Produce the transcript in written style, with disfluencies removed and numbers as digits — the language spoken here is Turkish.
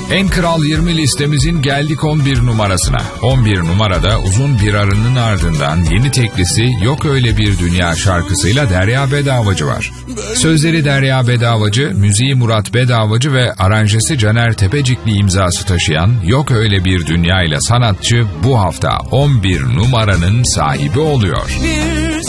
En Kral 20 listemizin geldik 11 numarasına. 11 numarada uzun bir aranın ardından yeni teklisi Yok Öyle Bir Dünya şarkısıyla Derya Bedavacı var. Sözleri Derya Bedavacı, müziği Murat Bedavacı ve aranjesi Caner Tepecikli imzası taşıyan Yok Öyle Bir Dünya ile sanatçı bu hafta 11 numaranın sahibi oluyor. Bir